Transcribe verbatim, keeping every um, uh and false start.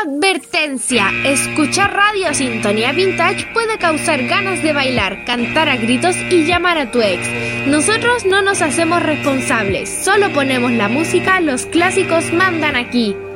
Advertencia: escuchar Radio Sintonía Vintage puede causar ganas de bailar, cantar a gritos y llamar a tu ex. Nosotros no nos hacemos responsables, solo ponemos la música, los clásicos mandan aquí.